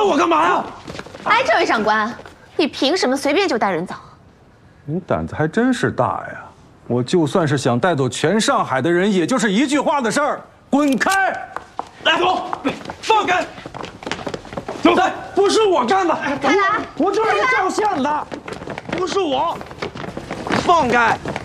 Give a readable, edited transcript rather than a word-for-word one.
抓我干嘛呀？ 哎，这位长官，你凭什么随便就带人走？ 你胆子还真是大呀！我就算是想带走全上海的人，也就是一句话的事儿，滚开！来，走，放开！走开！不是我干的， 开来！ 我就是来照相的，不是我，放开！